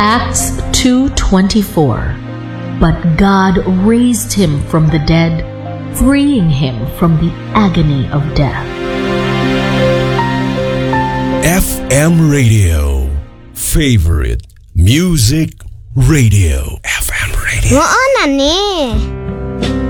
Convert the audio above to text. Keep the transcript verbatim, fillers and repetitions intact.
Acts two twenty-four. But God raised him from the dead, freeing him from the agony of death. F M Radio, favorite music radio. F M Radio. Ngoo na ni.